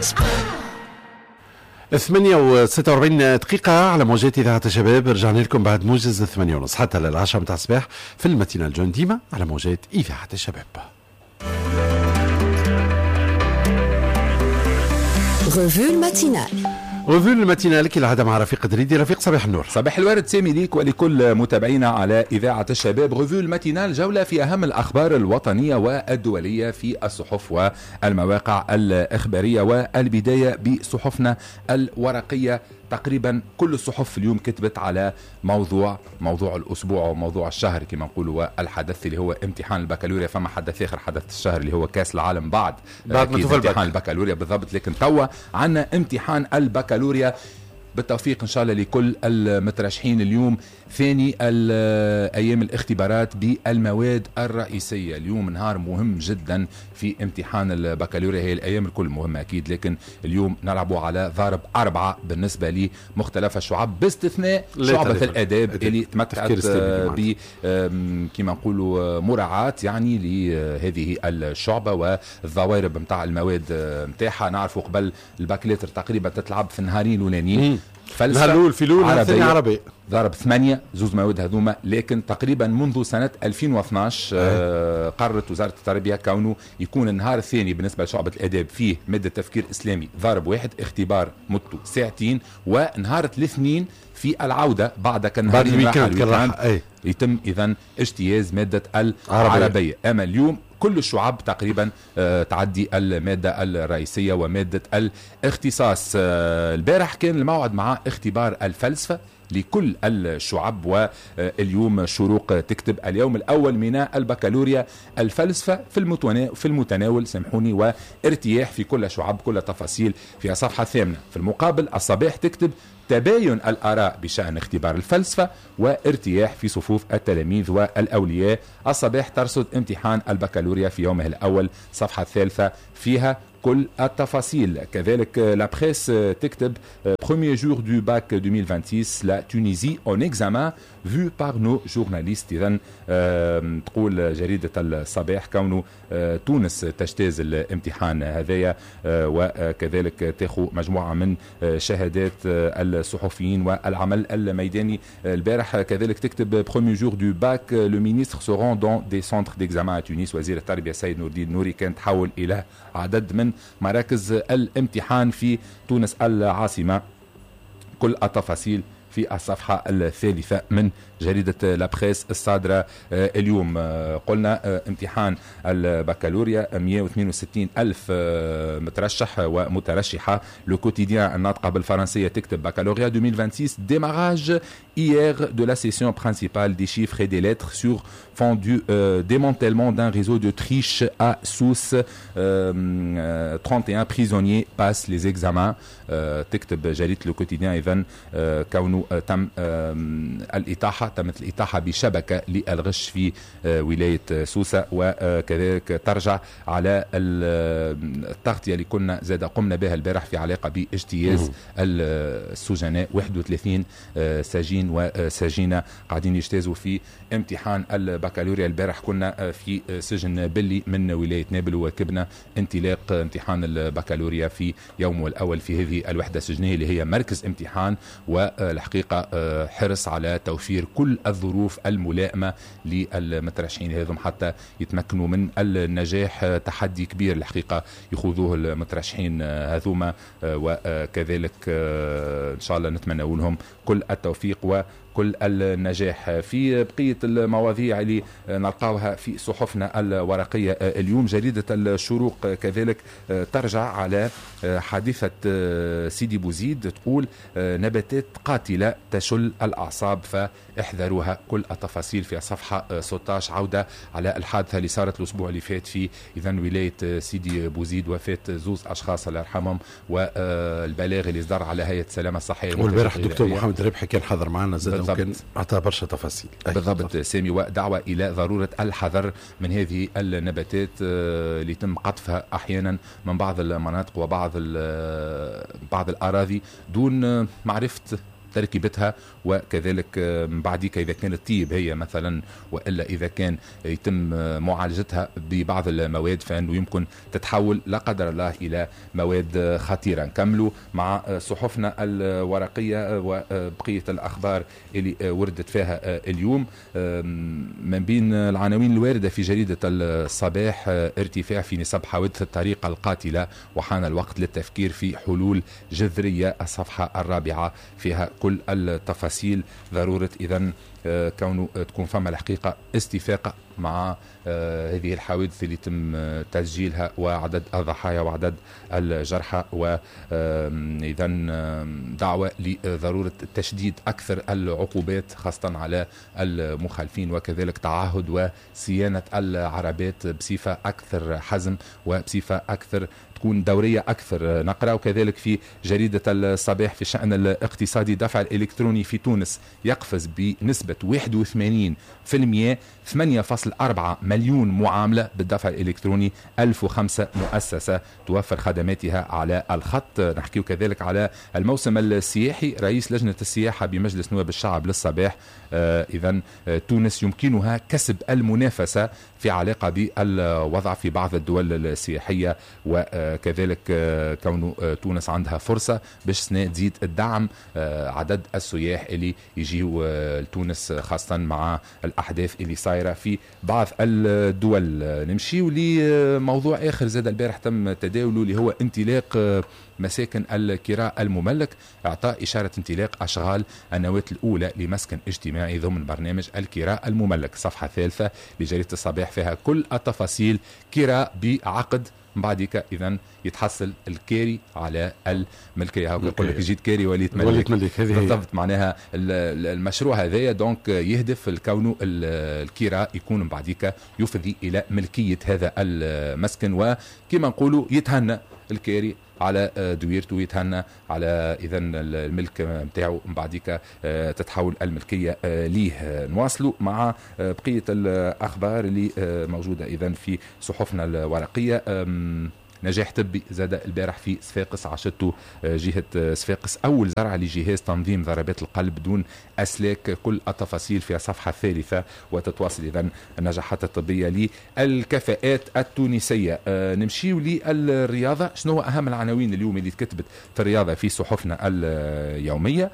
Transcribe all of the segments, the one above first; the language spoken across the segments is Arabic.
8:46 على موجات إذاعة الشباب. رجعنا لكم بعد موجز 8:30 حتى للعشرة متاع الصباح في المتينة الجون ديما على موجات إذاعة الشباب. ريفو الماتينال كالعادة مع رفيق دريدي. رفيق صباح النور. صباح الورد سامي ليك ولكل متابعينا على إذاعة الشباب. ريفو الماتينال جولة في أهم الأخبار الوطنية والدولية في الصحف والمواقع الإخبارية، والبداية بصحفنا الورقية. تقريبا كل الصحف اليوم كتبت على موضوع الأسبوع وموضوع الشهر كما نقولوا، والحدث اللي هو امتحان البكالوريا. فما حدث آخر حدث الشهر اللي هو كاس العالم بعد ما امتحان البكالوريا بالضبط، لكن توا عنا امتحان البكالوريا بالتوفيق إن شاء الله لكل المترشحين. اليوم ثاني أيام الاختبارات بالمواد الرئيسية. اليوم نهار مهم جدا في امتحان البكالوريا، هي الأيام الكل مهمة أكيد، لكن اليوم نلعبوا على ضارب 4 بالنسبة لمختلف الشعب باستثناء شعبة الآداب اللي تمتعت ب كما نقولوا مراعاة يعني لهذه الشعبة والضوارب متاع المواد متاعها. نعرفوا قبل البكالاتر تقريبا تتلعب في النهارين الأولانيين، نهار الأول في الأول الثاني عربي ضرب 8 زوز مواد هذوما، لكن تقريبا منذ سنة 2012 قررت وزارة التربية كونه يكون النهار الثاني بالنسبة لشعبة الآداب فيه مادة تفكير إسلامي ضرب 1، اختبار مدته 2 ساعة، ونهار الاثنين في العودة بعد الويكاند يتم إذن اجتياز مادة العربية. أما اليوم كل الشعب تقريبا تعدي المادة الرئيسية ومادة الاختصاص. البارح كان الموعد مع اختبار الفلسفة لكل الشعب، واليوم شروق تكتب اليوم الأول من البكالوريا الفلسفة في المتناول سامحوني، وارتياح في كل شعب كل تفاصيل في صفحة 8. في المقابل الصباح تكتب تباين الآراء بشأن اختبار الفلسفة وارتياح في صفوف التلاميذ والأولياء. الصباح ترصد امتحان البكالوريا في يومه الأول صفحة 3 فيها كل التفاصيل. كذلك لا بريس تكتب premier jour du bac 2026 la Tunisie en examen vu par nos journalistes. إذن تقول جريدة الصباح كونه تونس تجتاز الامتحان هذايا، وكذلك تاخذ مجموعة من شهادات الصحفيين والعمل الميداني. البارح كذلك تكتب premier jour du bac le ministre se rend dans des centres d'examen à Tunis. وزير التربية سيد نور الدين نوري كان تحول إلى عدد من مراكز الامتحان في تونس العاصمة. كل التفاصيل في الصفحة 3 من جريدة لابريس الصادرة اليوم. قلنا امتحان البكالوريا 162 ألف مترشح ومترشحة. لو كوتيديان الناطقة بالفرنسية تكتب بكالوريا 2026 démarrage hier de la session principale des chiffres et des lettres sur fond du démantèlement d'un réseau de triche à Sousse. 31 prisonniers passent les examens. تكتب جريدة لو كوتيديان إذن كونه تمت الإطاحة بشبكة للغش في ولاية سوسة، وكذلك ترجع على التغطية اللي كنا زاد قمنا بها البارح في علاقة باجتياز السجناء. 31 سجين وسجينة قاعدين يجتازوا في امتحان البكالوريا. البارح كنا في سجن بلي من ولاية نابل، وكبنا انطلاق امتحان البكالوريا في يومه الأول في هذه الوحدة السجنية اللي هي مركز امتحان. والحقيقة حرص على توفير كل الظروف الملائمة للمترشحين هذم حتى يتمكنوا من النجاح. تحدي كبير الحقيقة يخوضوه المترشحين هذوما، وكذلك إن شاء الله نتمنى لهم كل التوفيق وكل النجاح. في بقية المواضيع اللي نلقاوها في صحفنا الورقية اليوم، جريدة الشروق كذلك ترجع على حادثة سيدي بوزيد. تقول نباتات قاتلة تشل الأعصاب فاحذروها. كل التفاصيل في صفحة 16. عودة على الحادثة اللي صارت الأسبوع اللي فات في إذن ولاية سيدي بوزيد، وفاة 2 أشخاص الله يرحمهم، والبلاغ اللي صدر على هيئة السلامة الصحية. والبارح الدكتور محمد ربحي كان حضر معنا زاد، ممكن أعطى برشا تفاصيل. بالضبط سامي، ودعوة إلى ضرورة الحذر من هذه النباتات اللي يتم قطفها أحيانا من بعض المناطق وبعض الأراضي دون معرفة تركيبتها، وكذلك من بعديك إذا كانت طيب هي مثلا، وإلا إذا كان يتم معالجتها ببعض المواد فإنه يمكن تتحول لا قدر الله إلى مواد خطيرة. نكملوا مع صحفنا الورقية وبقية الأخبار اللي وردت فيها اليوم. من بين العناوين الواردة في جريدة الصباح ارتفاع في نسب حوادث الطريق القاتلة وحان الوقت للتفكير في حلول جذرية. الصفحة الرابعة فيها كل التفاصيل. ضرورة إذن كونه تكون فما الحقيقة استفاقة مع هذه الحوادث اللي تم تسجيلها وعدد الضحايا وعدد الجرحى، وإذا دعوة لضرورة تشديد أكثر العقوبات خاصة على المخالفين، وكذلك تعهد وصيانة العربات بصفة أكثر حزم وبصفة أكثر تكون دورية أكثر. نقرأ وكذلك في جريدة الصباح في الشأن الاقتصادي دفع الإلكتروني في تونس يقفز بنسبة 81%، 8.4 مليون معاملة بالدفع الإلكتروني، 1005 مؤسسة توفر خدماتها على الخط. نحكي كذلك على الموسم السياحي. رئيس لجنة السياحة بمجلس نواب الشعب للصباح إذن تونس يمكنها كسب المنافسة في علاقة بالوضع في بعض الدول السياحية، وكذلك كون تونس عندها فرصة باش تزيد الدعم عدد السياح اللي يجيوا لتونس خاصة مع الأحداث اللي صايرة في بعض الدول. نمشي لموضوع آخر زاد البارح تم تداوله اللي هو انطلاق مساكن الكراء المملك. اعطاء إشارة انطلاق أشغال النواة الأولى لمسكن اجتماعي ضمن برنامج الكراء المملك. صفحة ثالثة لجريدة الصباح فيها كل التفاصيل. كراء بعقد بعدك إذن يتحصل الكاري على الملكية. يقول لك يجيد كاري وليت ملك بالضبط. معناها المشروع هذا دونك يهدف الكون الكراء يكون بعدك يفضي إلى ملكية هذا المسكن، وكما نقولوا يتهنى الكاري على دويرته، يتهنى على إذن الملك متاعه من بعدك تتحول الملكية ليه. نواصلوا مع بقية الأخبار اللي موجودة إذن في صحفنا الورقية. نجاح طبي زاد البارح في صفاقس. عاشته جهة صفاقس أول زرعة لجهاز تنظيم ضربات القلب دون أسلاك. كل التفاصيل في الصفحة الثالثة. وتتواصل إذن النجاحات الطبية للكفاءات التونسية. نمشيو للرياضة. شنو هو أهم العناوين اليوم اللي تكتبت في الرياضة في صحفنا اليومية؟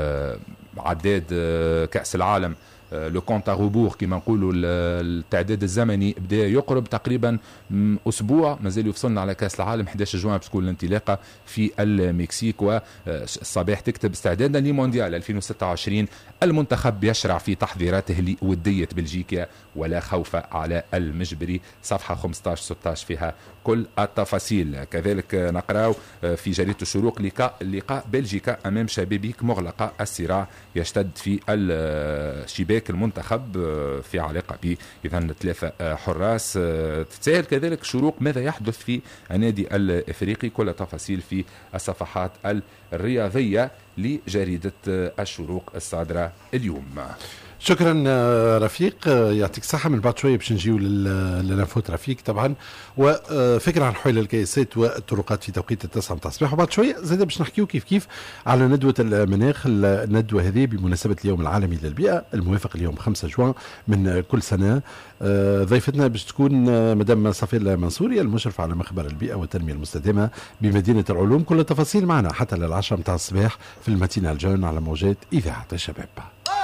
عداد كأس العالم لو كونت روبور كما نقولوا، التعداد الزمني بدا يقرب تقريبا اسبوع، مازال يفصلنا على كاس العالم. 11 جوان بتكون الانطلاقه في المكسيك. والصباح تكتب استعدادا لمونديال 2026 المنتخب يشرع في تحضيراته لوديه بلجيكا ولا خوف على المجبري. صفحه 15-16 فيها كل التفاصيل. كذلك نقراو في جريدة الشروق لقاء بلجيكا أمام شبابيك مغلقة. الصراع يشتد في الشباك المنتخب في علاقة بإذن 3 حراس. تتساءل كذلك شروق ماذا يحدث في النادي الإفريقي. كل تفاصيل في الصفحات الرياضية لجريدة الشروق الصادرة اليوم. شكرا رفيق، يعطيك الصحة. من بعد شوية باش نجيو للنفوت رفيق طبعا، وفكرة عن حول الكياسات والطرقات في توقيت 9 متاع الصباح. وبعد شوية زاد باش نحكيو كيف على ندوة المناخ. الندوة هذه بمناسبة اليوم العالمي للبيئة الموافق اليوم 5 جوان من كل سنة. ضيفتنا باش تكون مدام صفية منصوري المشرفة على مخبر البيئة والتنمية المستدامة بمدينة العلوم. كل التفاصيل معنا حتى للعشرة متاع الصباح في الماتينال جون على موجات إذاعة الشباب.